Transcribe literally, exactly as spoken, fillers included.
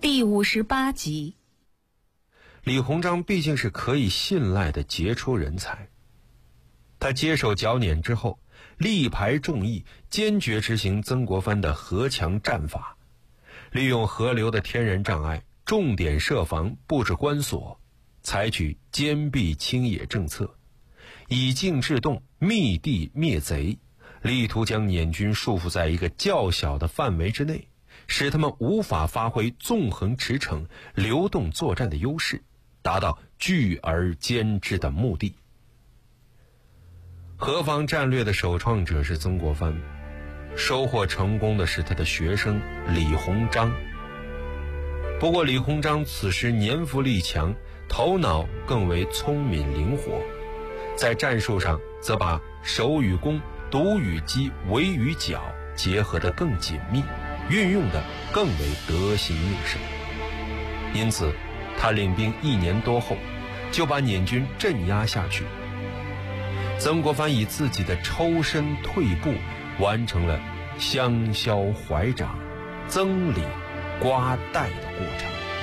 第五十八集。 李鸿章毕竟是可以信赖的杰出人才，他接手剿捻之后，力排众议，坚决执行曾国藩的河墙战法，利用河流的天然障碍，重点设防，布置关锁，采取坚壁清野政策，以静制动，密地灭贼，力图将捻军束缚在一个较小的范围之内，使他们无法发挥纵横驰骋、流动作战的优势，达到聚而歼之的目的。河防战略的首创者是曾国藩，收获成功的是他的学生李鸿章。不过李鸿章此时年富力强，头脑更为聪明灵活，在战术上则把守与攻、堵与击、围与剿结合得更紧密，运用得更为得心应手。因此他领兵一年多后就把捻军镇压下去。曾国藩以自己的抽身退步完成了香消怀掌、曾李瓜代的过程。